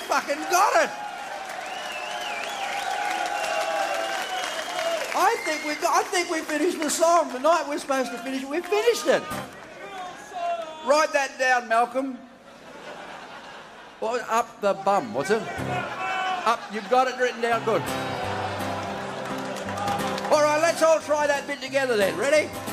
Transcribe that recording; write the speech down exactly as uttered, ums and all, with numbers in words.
fucking got it. I think we got, I think we finished the song. The night we're supposed to finish it, we finished it. Write that down, Malcolm. What, up the bum, what's it? Up, you've got it written down, good. All right, let's all try that bit together then. Ready?